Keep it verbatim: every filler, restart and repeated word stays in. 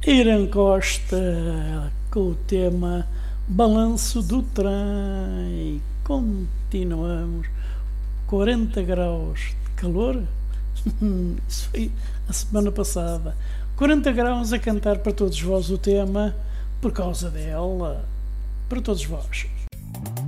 Irã Costa com o tema Balanço do Trem. Continuamos. quarenta graus de calor. Isso foi a semana passada. quarenta graus a cantar para todos vós o tema, por causa dela, para todos vós.